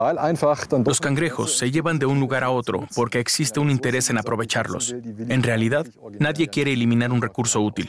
Los cangrejos se llevan de un lugar a otro porque existe un interés en aprovecharlos. En realidad, nadie quiere eliminar un recurso útil.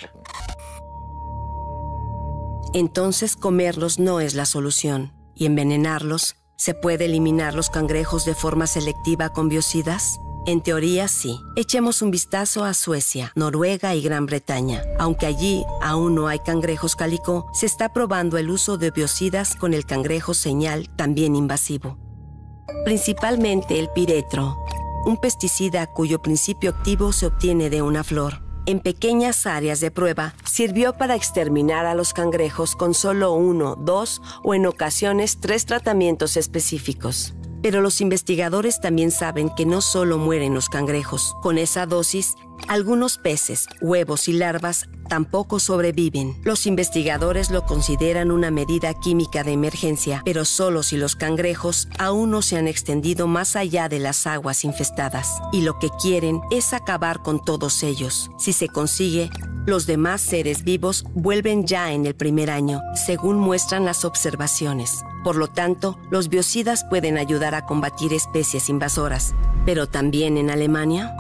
Entonces comerlos no es la solución. ¿Y envenenarlos? ¿Se puede eliminar los cangrejos de forma selectiva con biocidas? En teoría, sí. Echemos un vistazo a Suecia, Noruega y Gran Bretaña. Aunque allí aún no hay cangrejos cálico, se está probando el uso de biocidas con el cangrejo señal, también invasivo. Principalmente el piretro, un pesticida cuyo principio activo se obtiene de una flor. En pequeñas áreas de prueba, sirvió para exterminar a los cangrejos con solo 1, 2 o en ocasiones 3 tratamientos específicos. Pero los investigadores también saben que no solo mueren los cangrejos. Con esa dosis, algunos peces, huevos y larvas tampoco sobreviven. Los investigadores lo consideran una medida química de emergencia, pero solo si los cangrejos aún no se han extendido más allá de las aguas infestadas. Y lo que quieren es acabar con todos ellos. Si se consigue, los demás seres vivos vuelven ya en el primer año, según muestran las observaciones. Por lo tanto, los biocidas pueden ayudar a combatir especies invasoras. Pero también en Alemania.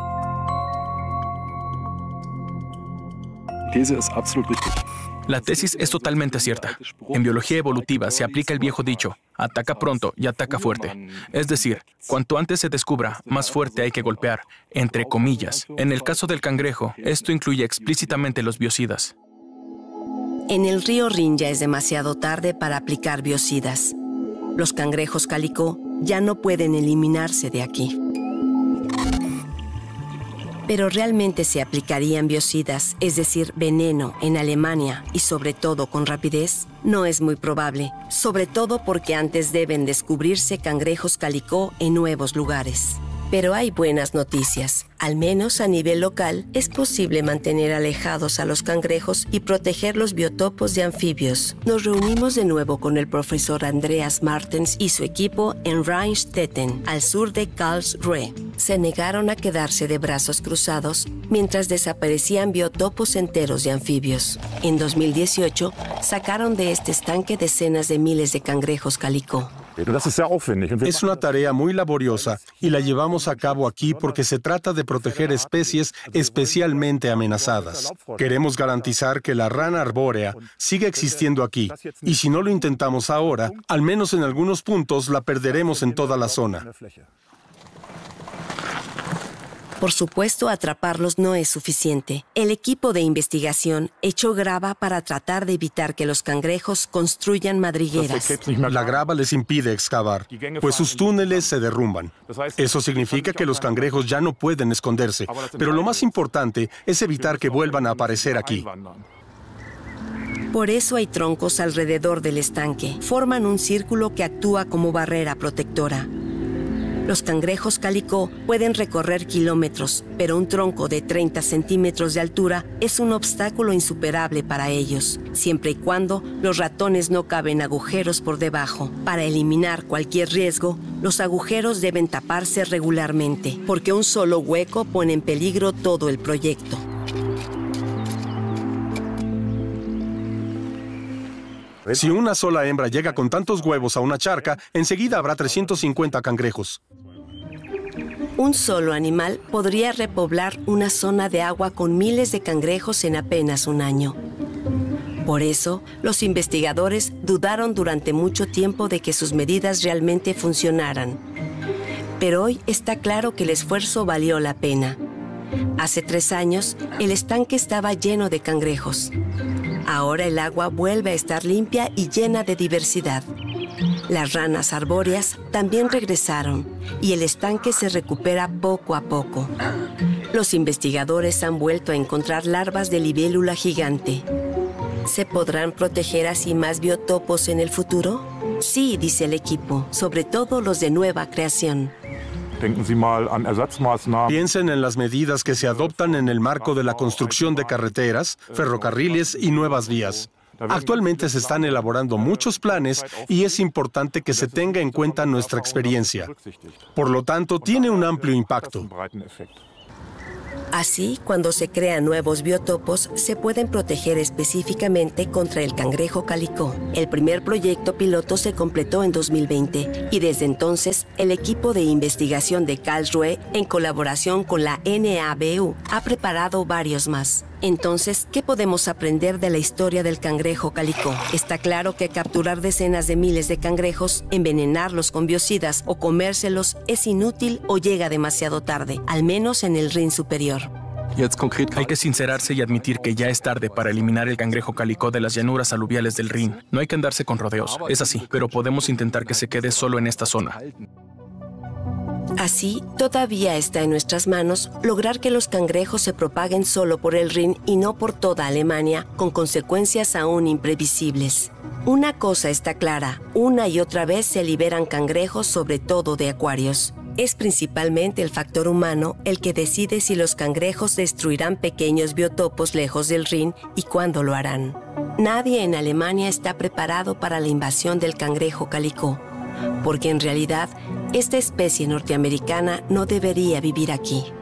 La tesis es totalmente cierta. En biología evolutiva se aplica el viejo dicho, ataca pronto y ataca fuerte. Es decir, cuanto antes se descubra, más fuerte hay que golpear, entre comillas. En el caso del cangrejo, esto incluye explícitamente los biocidas. En el río Rin ya es demasiado tarde para aplicar biocidas. Los cangrejos cálico ya no pueden eliminarse de aquí. Pero realmente se aplicarían biocidas, es decir, veneno, en Alemania y sobre todo con rapidez, no es muy probable, sobre todo porque antes deben descubrirse cangrejos cálico en nuevos lugares. Pero hay buenas noticias. Al menos a nivel local, es posible mantener alejados a los cangrejos y proteger los biotopos de anfibios. Nos reunimos de nuevo con el profesor Andreas Martens y su equipo en Rheinstetten, al sur de Karlsruhe. Se negaron a quedarse de brazos cruzados mientras desaparecían biotopos enteros de anfibios. En 2018, sacaron de este estanque decenas de miles de cangrejos cálico. Es una tarea muy laboriosa y la llevamos a cabo aquí porque se trata de proteger especies especialmente amenazadas. Queremos garantizar que la rana arbórea siga existiendo aquí y si no lo intentamos ahora, al menos en algunos puntos la perderemos en toda la zona. Por supuesto, atraparlos no es suficiente. El equipo de investigación echó grava para tratar de evitar que los cangrejos construyan madrigueras. La grava les impide excavar, pues sus túneles se derrumban. Eso significa que los cangrejos ya no pueden esconderse, pero lo más importante es evitar que vuelvan a aparecer aquí. Por eso hay troncos alrededor del estanque. Forman un círculo que actúa como barrera protectora. Los cangrejos cálico pueden recorrer kilómetros, pero un tronco de 30 centímetros de altura es un obstáculo insuperable para ellos, siempre y cuando los ratones no caben agujeros por debajo. Para eliminar cualquier riesgo, los agujeros deben taparse regularmente, porque un solo hueco pone en peligro todo el proyecto. Si una sola hembra llega con tantos huevos a una charca, enseguida habrá 350 cangrejos. Un solo animal podría repoblar una zona de agua con miles de cangrejos en apenas un año. Por eso, los investigadores dudaron durante mucho tiempo de que sus medidas realmente funcionaran. Pero hoy está claro que el esfuerzo valió la pena. Hace 3 años, el estanque estaba lleno de cangrejos. Ahora el agua vuelve a estar limpia y llena de diversidad. Las ranas arbóreas también regresaron y el estanque se recupera poco a poco. Los investigadores han vuelto a encontrar larvas de libélula gigante. ¿Se podrán proteger así más biotopos en el futuro? Sí, dice el equipo, sobre todo los de nueva creación. Piensen en las medidas que se adoptan en el marco de la construcción de carreteras, ferrocarriles y nuevas vías. Actualmente se están elaborando muchos planes y es importante que se tenga en cuenta nuestra experiencia. Por lo tanto, tiene un amplio impacto. Así, cuando se crean nuevos biotopos, se pueden proteger específicamente contra el cangrejo calicó. El primer proyecto piloto se completó en 2020 y desde entonces el equipo de investigación de Karlsruhe, en colaboración con la NABU, ha preparado varios más. Entonces, ¿qué podemos aprender de la historia del cangrejo calicó? Está claro que capturar decenas de miles de cangrejos, envenenarlos con biocidas o comérselos es inútil o llega demasiado tarde, al menos en el Rin superior. Hay que sincerarse y admitir que ya es tarde para eliminar el cangrejo calicó de las llanuras aluviales del Rin. No hay que andarse con rodeos, es así, pero podemos intentar que se quede solo en esta zona. Así, todavía está en nuestras manos lograr que los cangrejos se propaguen solo por el Rin y no por toda Alemania, con consecuencias aún imprevisibles. Una cosa está clara, una y otra vez se liberan cangrejos, sobre todo de acuarios. Es principalmente el factor humano el que decide si los cangrejos destruirán pequeños biotopos lejos del Rin y cuándo lo harán. Nadie en Alemania está preparado para la invasión del cangrejo calicó, porque en realidad esta especie norteamericana no debería vivir aquí.